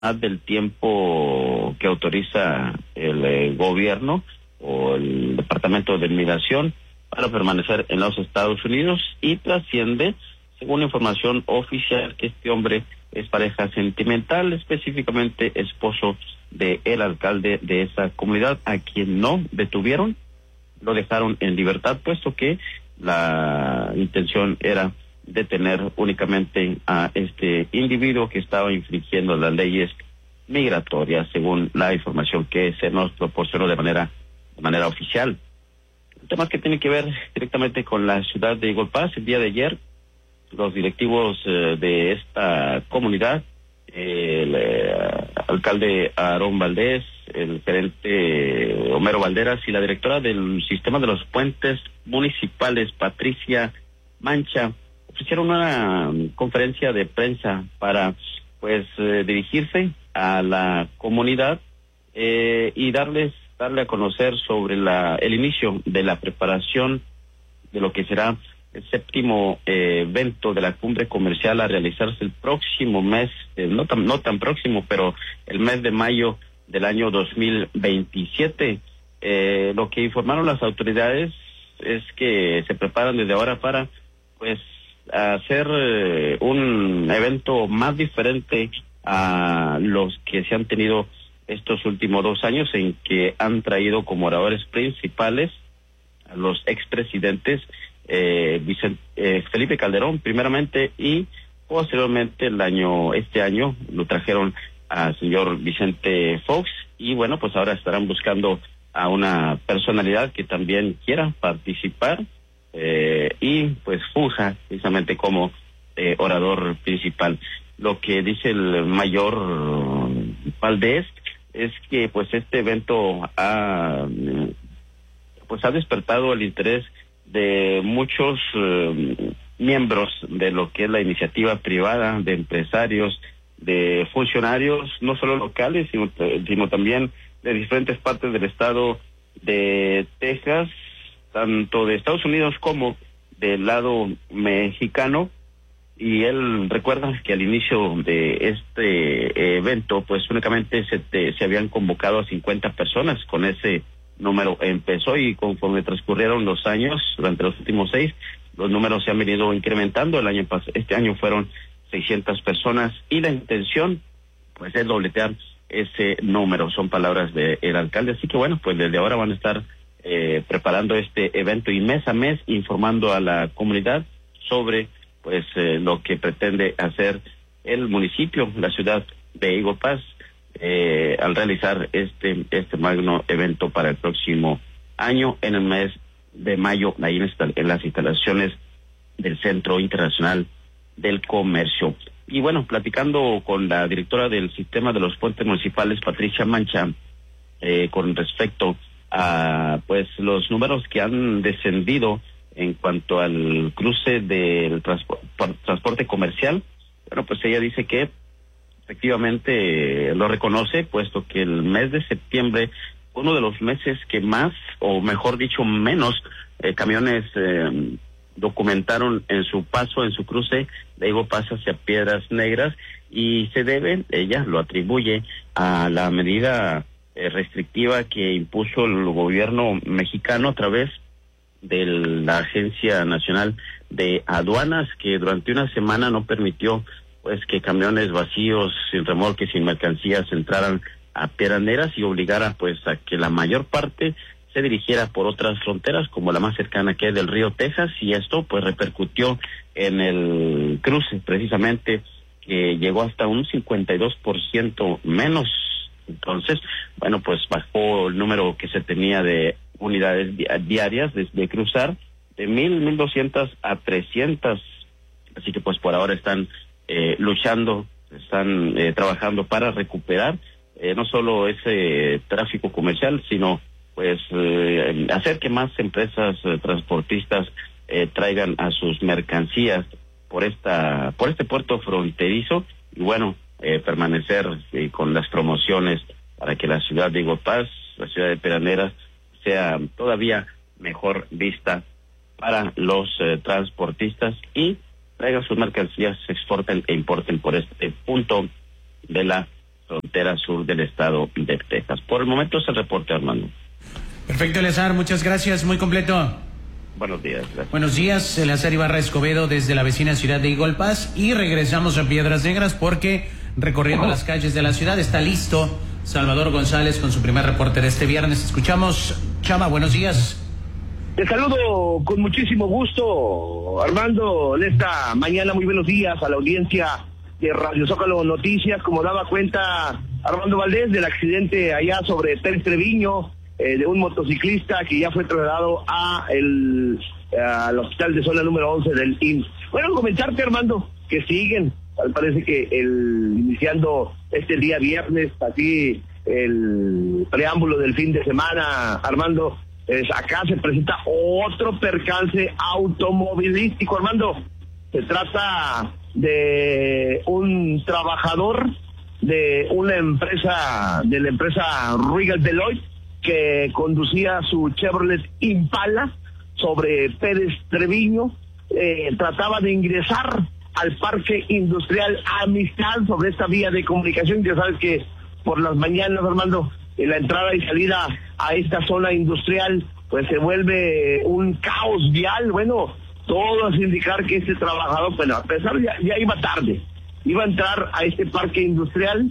del tiempo que autoriza el gobierno o el Departamento de Migración para permanecer en los Estados Unidos, y trasciende, según información oficial, que este hombre es pareja sentimental, específicamente esposo del alcalde de esa comunidad, a quien no detuvieron, lo dejaron en libertad, puesto que la intención era detener únicamente a este individuo que estaba infringiendo las leyes migratorias, según la información que se nos proporcionó de manera oficial. Un tema que tiene que ver directamente con la ciudad de Eagle Pass. El día de ayer, los directivos de esta comunidad, el alcalde Aarón Valdés, el gerente Homero Valderas y la directora del sistema de los puentes municipales, Patricia Mancha, ofrecieron una conferencia de prensa para dirigirse a la comunidad y darle a conocer sobre el inicio de la preparación de lo que será el séptimo evento de la cumbre comercial a realizarse el próximo mes, no tan próximo, pero el mes de mayo del año 2027. Lo que informaron las autoridades es que se preparan desde ahora para hacer un evento más diferente a los que se han tenido estos últimos 2 años, en que han traído como oradores principales a los expresidentes Felipe Calderón primeramente, y posteriormente este año lo trajeron al señor Vicente Fox, y bueno, pues ahora estarán buscando a una personalidad que también quiera participar y pues funja precisamente como orador principal. Lo que dice el mayor Valdés es que pues este evento ha despertado el interés de muchos miembros de lo que es la iniciativa privada, de empresarios, de funcionarios, no solo locales, sino también de diferentes partes del estado de Texas, tanto de Estados Unidos como del lado mexicano. Y él recuerda que al inicio de este evento, pues únicamente se habían convocado a 50 personas. Con ese número empezó, y conforme transcurrieron los años, durante los últimos 6, los números se han venido incrementando. Este año fueron 600 personas, y la intención pues es dobletear ese número, son palabras del alcalde. Así que bueno, pues desde ahora van a estar preparando este evento y mes a mes informando a la comunidad sobre lo que pretende hacer el municipio, la ciudad de Eagle Pass, al realizar este magno evento para el próximo año, en el mes de mayo, ahí en las instalaciones del Centro Internacional del Comercio. Y bueno, platicando con la directora del sistema de los puentes municipales, Patricia Mancha, con respecto a los números que han descendido en cuanto al cruce del transporte comercial, bueno, pues ella dice que efectivamente lo reconoce, puesto que el mes de septiembre, uno de los meses que más, o mejor dicho, menos camiones documentaron en su cruce de Eagle Pass hacia Piedras Negras, y ella lo atribuye a la medida restrictiva que impuso el gobierno mexicano a través de la Agencia Nacional de Aduanas, que durante una semana no permitió que camiones vacíos, sin remolques, sin mercancías, entraran a Piedras Negras, y obligara a que la mayor parte se dirigiera por otras fronteras, como la más cercana, que es del río Texas, y esto repercutió en el cruce, precisamente, que llegó hasta un 52% menos. Entonces, bueno, pues bajó el número que se tenía de unidades diarias de cruzar de 1,200 a 300. Así que pues por ahora están luchando, están trabajando para recuperar no solo ese tráfico comercial, sino hacer que más empresas transportistas traigan a sus mercancías por este puerto fronterizo, y bueno, permanecer con las promociones para que la ciudad de Eagle Pass, la ciudad de Piedras Negras, sea todavía mejor vista para los transportistas, y traigan sus mercancías, se exporten e importen por este punto de la frontera sur del estado de Texas. Por el momento es el reporte, Armando. Perfecto, Eleazar, muchas gracias, muy completo. Buenos días. Gracias. Buenos días, Eleazar Ibarra Escobedo desde la vecina ciudad de Eagle Pass, y regresamos a Piedras Negras porque recorriendo las calles de la ciudad está listo Salvador González con su primer reporte de este viernes. Escuchamos, Chava, buenos días. Te saludo con muchísimo gusto, Armando, en esta mañana. Muy buenos días a la audiencia de Radio Zócalo Noticias. Como daba cuenta Armando Valdés del accidente allá sobre Pérez Treviño, de un motociclista que ya fue trasladado al hospital de zona número 11 del IMSS. Bueno, comentarte, Armando, que siguen, parece que iniciando este día viernes, así el preámbulo del fin de semana, Armando, acá se presenta otro percance automovilístico, Armando. Se trata de un trabajador de una empresa, de la empresa Regal Deloitte, que conducía su Chevrolet Impala sobre Pérez Treviño. Trataba de ingresar al Parque Industrial Amistad sobre esta vía de comunicación. Ya sabes que por las mañanas, Armando, la entrada y salida a esta zona industrial pues se vuelve un caos vial. Bueno, todo hace indicar que este trabajador, bueno, a pesar ya iba tarde, iba a entrar a este parque industrial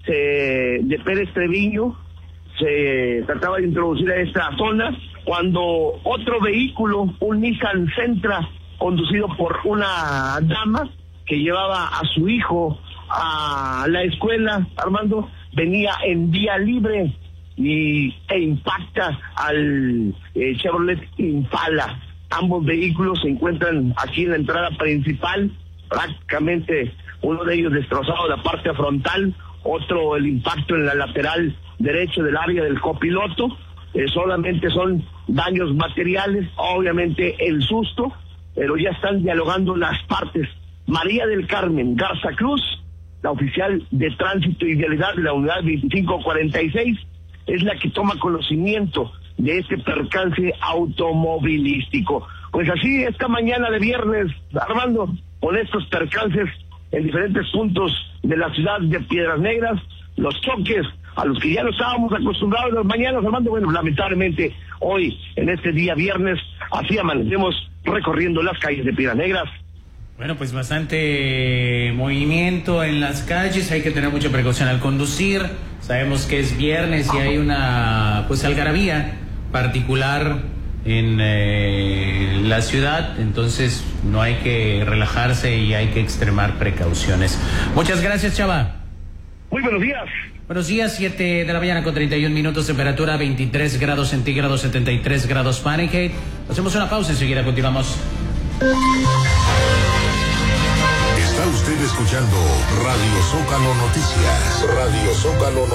de Pérez Treviño. Se trataba de introducir a esta zona cuando otro vehículo, un Nissan Sentra, conducido por una dama que llevaba a su hijo a la escuela, Armando, venía en vía libre e impacta al Chevrolet Impala. Ambos vehículos se encuentran aquí en la entrada principal, prácticamente uno de ellos destrozado la parte frontal, otro el impacto en la lateral derecho del área del copiloto. Solamente son daños materiales, obviamente el susto, pero ya están dialogando las partes. María del Carmen Garza Cruz, la oficial de tránsito y vialidad de la unidad 2546, es la que toma conocimiento de este percance automovilístico. Pues así, esta mañana de viernes, Armando, con estos percances en diferentes puntos de la ciudad de Piedras Negras, los choques a los que ya no estábamos acostumbrados en las mañanas, Armando. Bueno, lamentablemente hoy, en este día viernes, así amanecemos recorriendo las calles de Piedras Negras. Bueno, pues bastante movimiento en las calles, hay que tener mucha precaución al conducir. Sabemos que es viernes y hay una pues algarabía particular en la ciudad, entonces no hay que relajarse y hay que extremar precauciones. Muchas gracias, Chava. Muy buenos días. Buenos días, 7 de la mañana con 31 minutos, temperatura 23 grados centígrados, 73 grados Fahrenheit. Hacemos una pausa y enseguida continuamos. Está usted escuchando Radio Zócalo Noticias. Radio Zócalo Noticias.